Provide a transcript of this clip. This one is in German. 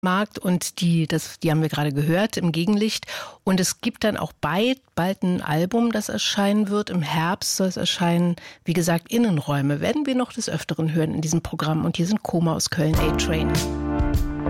Markt und die haben wir gerade gehört im Gegenlicht. Und es gibt dann auch bald ein Album, das erscheinen wird. Im Herbst soll es erscheinen. Wie gesagt, Innenräume werden wir noch des Öfteren hören in diesem Programm. Und hier sind Koma aus Köln, A-Train.